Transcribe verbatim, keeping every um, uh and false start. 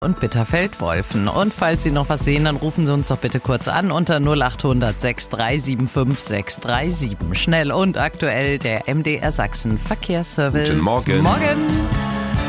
und Bitterfeld-Wolfen. Und falls Sie noch was sehen, dann rufen Sie uns doch bitte kurz an unter null acht hundert sechs drei sieben fünf sechs drei sieben. Schnell und aktuell der M D R Sachsen Verkehrsservice. Guten Morgen. Morgen.